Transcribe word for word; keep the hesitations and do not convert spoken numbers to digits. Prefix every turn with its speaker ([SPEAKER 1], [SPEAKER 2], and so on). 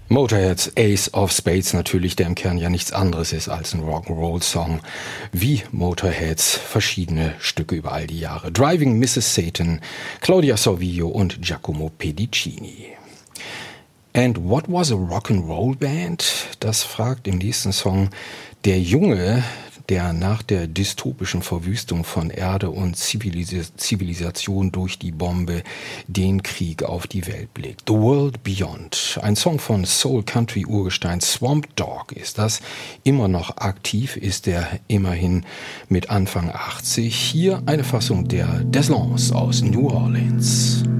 [SPEAKER 1] Motorheads Ace of Spades natürlich, der im Kern ja nichts anderes ist als ein Rock'n'Roll-Song, wie Motorheads verschiedene Stücke über all die Jahre. Driving Missus Satan, Claudia Sorvillo und Giacomo Pedicini. And what was a Rock'n'Roll Band? Das fragt im nächsten Song der Junge, der nach der dystopischen Verwüstung von Erde und Zivilis- Zivilisation durch die Bombe den Krieg auf die Welt blickt. The World Beyond, ein Song von Soul-Country-Urgestein Swamp Dogg ist das. Immer noch aktiv ist er immerhin mit Anfang achtzig. Hier eine Fassung der Deslance aus New Orleans.